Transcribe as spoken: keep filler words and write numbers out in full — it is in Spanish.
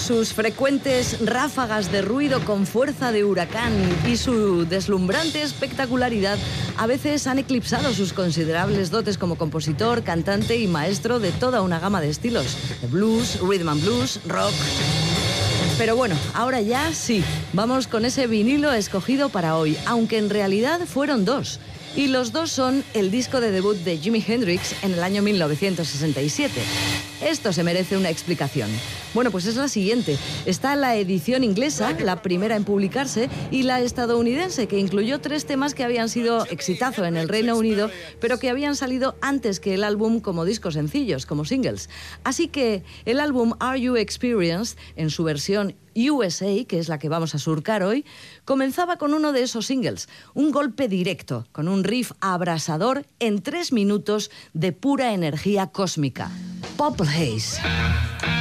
Sus frecuentes ráfagas de ruido con fuerza de huracán y su deslumbrante espectacularidad a veces han eclipsado sus considerables dotes como compositor, cantante y maestro de toda una gama de estilos, de blues, rhythm and blues, rock. Pero bueno, ahora ya sí, vamos con ese vinilo escogido para hoy, aunque en realidad fueron dos. Y los dos son el disco de debut de Jimi Hendrix en el año mil novecientos sesenta y siete. Esto se merece una explicación. Bueno, pues es la siguiente. Está la edición inglesa, la primera en publicarse, y la estadounidense, que incluyó tres temas que habían sido exitazo en el Reino Unido, pero que habían salido antes que el álbum como discos sencillos, como singles. Así que el álbum Are You Experienced, en su versión U S A, que es la que vamos a surcar hoy, comenzaba con uno de esos singles, un golpe directo, con un riff abrasador en tres minutos de pura energía cósmica. Purple Haze.